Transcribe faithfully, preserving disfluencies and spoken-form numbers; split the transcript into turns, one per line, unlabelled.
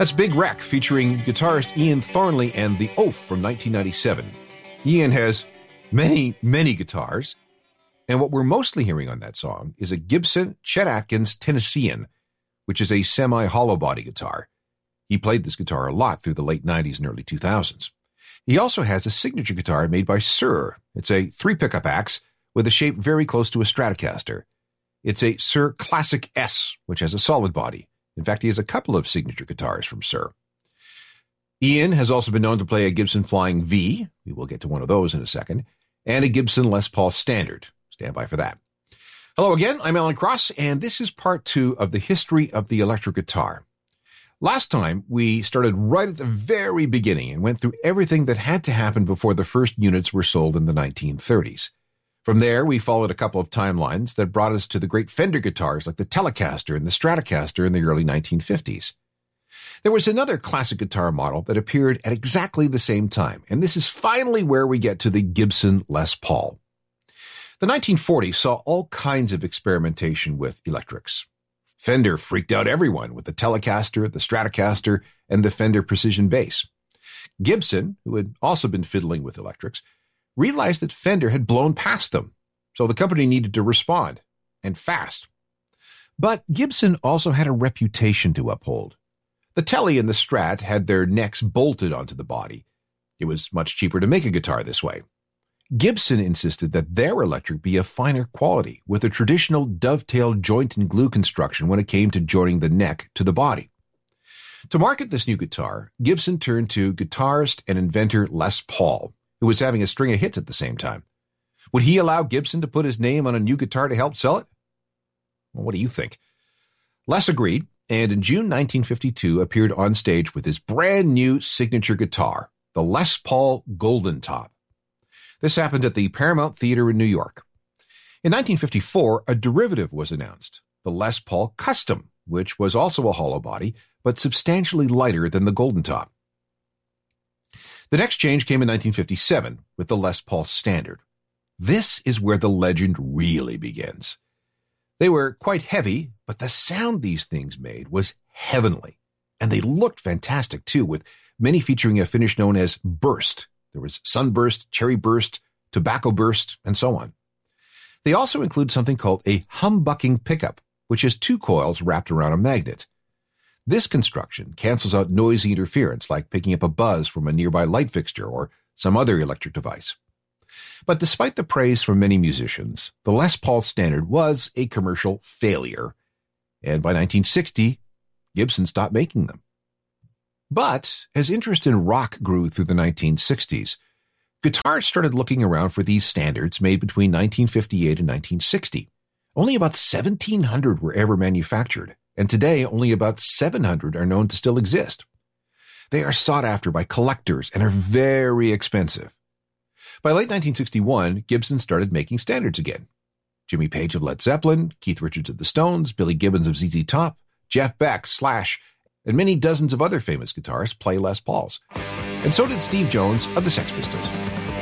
That's Big Wreck featuring guitarist Ian Thornley and The Oaf from nineteen ninety-seven. Ian has many, many guitars, and what we're mostly hearing on that song is a Gibson Chet Atkins Tennessean, which is a semi-hollow body guitar. He played this guitar a lot through the late nineties and early two thousands. He also has a signature guitar made by Suhr. It's a three pickup axe with a shape very close to a Stratocaster. It's a Suhr Classic S, which has a solid body. In fact, he has a couple of signature guitars from Suhr. Ian has also been known to play a Gibson Flying V, we will get to one of those in a second, and a Gibson Les Paul Standard. Stand by for that. Hello again, I'm Alan Cross, and this is part two of the history of the electric guitar. Last time, we started right at the very beginning and went through everything that had to happen before the first units were sold in the nineteen thirties. From there, we followed a couple of timelines that brought us to the great Fender guitars like the Telecaster and the Stratocaster in the early nineteen fifties. There was another classic guitar model that appeared at exactly the same time, and this is finally where we get to the Gibson Les Paul. The nineteen forties saw all kinds of experimentation with electrics. Fender freaked out everyone with the Telecaster, the Stratocaster, and the Fender Precision Bass. Gibson, who had also been fiddling with electrics, realized that Fender had blown past them, so the company needed to respond, and fast. But Gibson also had a reputation to uphold. The Tele and the Strat had their necks bolted onto the body. It was much cheaper to make a guitar this way. Gibson insisted that their electric be of finer quality, with a traditional dovetail joint and glue construction when it came to joining the neck to the body. To market this new guitar, Gibson turned to guitarist and inventor Les Paul, who was having a string of hits at the same time. Would he allow Gibson to put his name on a new guitar to help sell it? Well, what do you think? Les agreed, and in June nineteen fifty-two appeared on stage with his brand new signature guitar, the Les Paul Golden Top. This happened at the Paramount Theater in New York. In nineteen fifty-four, a derivative was announced, the Les Paul Custom, which was also a hollow body, but substantially lighter than the Golden Top. The next change came in nineteen fifty-seven with the Les Paul Standard. This is where the legend really begins. They were quite heavy, but the sound these things made was heavenly. And they looked fantastic too, with many featuring a finish known as burst. There was sunburst, cherry burst, tobacco burst, and so on. They also include something called a humbucking pickup, which has two coils wrapped around a magnet. This construction cancels out noisy interference like picking up a buzz from a nearby light fixture or some other electric device. But despite the praise from many musicians, the Les Paul Standard was a commercial failure, and by nineteen sixty, Gibson stopped making them. But as interest in rock grew through the nineteen sixties, guitarists started looking around for these standards made between nineteen fifty-eight and nineteen sixty. Only about seventeen hundred were ever manufactured, and today only about seven hundred are known to still exist. They are sought after by collectors and are very expensive. By late nineteen sixty-one, Gibson started making standards again. Jimmy Page of Led Zeppelin, Keith Richards of the Stones, Billy Gibbons of Z Z Top, Jeff Beck, Slash, and many dozens of other famous guitarists play Les Pauls. And so did Steve Jones of the Sex Pistols.